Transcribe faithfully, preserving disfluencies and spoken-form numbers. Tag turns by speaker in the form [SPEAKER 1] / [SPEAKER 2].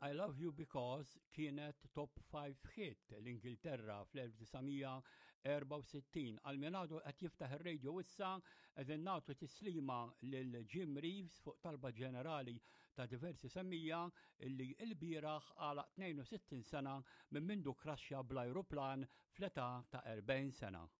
[SPEAKER 1] I Love You Because kienet top five hit l-Ingilterra fl-1964 għal-minadu qed jiftaħ ir-radio issa qegħdin nagħtu tislima lil Jim Reeves fuq talba ġenerali ta' diversi semmija illi l-bieraħ għala tnejn u sittin sena minn mindu kraxxa bl-ajruplan fl-età ta' erbgħin sena.